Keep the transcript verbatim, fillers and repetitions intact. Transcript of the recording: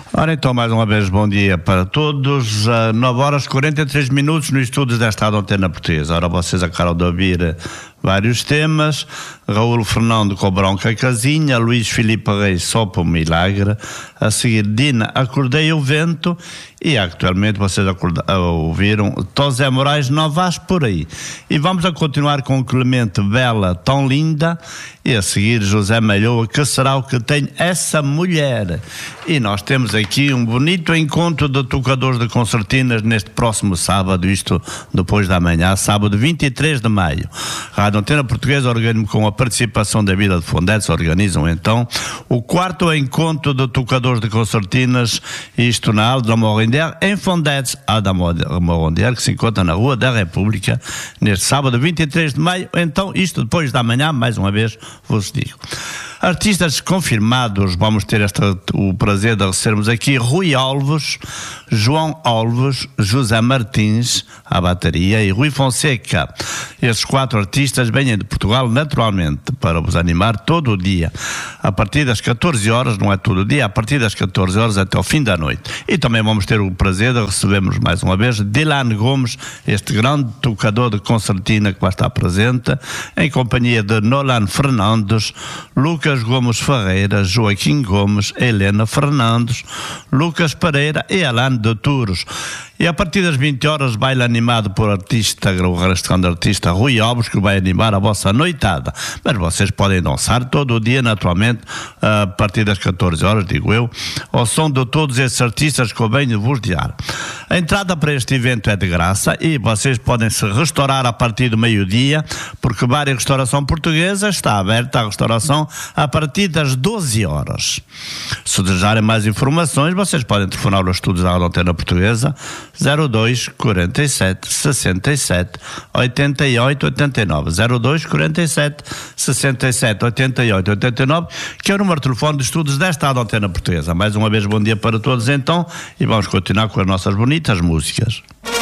Ora então, mais uma vez, bom dia para todos. Uh, nove horas e quarenta e três minutos no estúdio desta Antena Portuguesa. Ora, vocês acabaram de ouvir vários temas. Raul Fernando com Bronca Casinha, Luís Filipe Reis só por milagre. A seguir, Dina, Acordei o Vento. E atualmente vocês acorda- ouviram Tosé Moraes, Não Vás Por Aí. E vamos a continuar com Clemente Bela, Tão Linda. E a seguir, José Malhoa, Que Será o Que Tem Essa Mulher. E nós temos aqui um bonito encontro de tocadores de concertinas neste próximo sábado, isto depois da manhã, sábado vinte e três de maio. A Rádio Antena Portuguesa, organismo com a participação da Vila de Fondetes, organizam então o quarto encontro de tocadores de concertinas, isto na Alda Morendier, em Fondetes, Alda Morendier, que se encontra na Rua da República, neste sábado vinte e três de maio. Então, isto depois da manhã, mais uma vez, vos digo. Artistas confirmados, vamos ter esta, o prazer de recebermos aqui Rui Alves, João Alves, José Martins, à bateria, e Rui Fonseca. Estes quatro artistas vêm de Portugal naturalmente para vos animar todo o dia, a partir das catorze horas, não é todo o dia, a partir das catorze horas até ao fim da noite. E também vamos ter o prazer de recebermos mais uma vez Dylan Gomes, este grande tocador de concertina que vai estar presente, em companhia de Nolan Fernandes, Lucas Gomes Ferreira, Joaquim Gomes, Helena Fernandes, Lucas Pereira e Alain de Touros. E a partir das vinte horas, baile animado por artista, o grande artista Rui Alves, que vai animar a vossa noitada. Mas vocês podem dançar todo o dia, naturalmente, a partir das catorze horas, digo eu, ao som de todos esses artistas que eu venho vos dizer. A entrada para este evento é de graça e vocês podem se restaurar a partir do meio-dia, porque o Bar e Restauração Portuguesa está aberta à restauração a partir das doze horas. Se desejarem mais informações, vocês podem telefonar aos estúdios da Antena Portuguesa zero dois, quarenta e sete, sessenta e sete, oitenta e oito, oitenta e nove, zero dois, quarenta e sete, sessenta e sete, oitenta e oito, oitenta e nove, que é o número de telefone de estudos desta Antena Portuguesa. Mais uma vez, bom dia para todos então, e vamos continuar com as nossas bonitas músicas.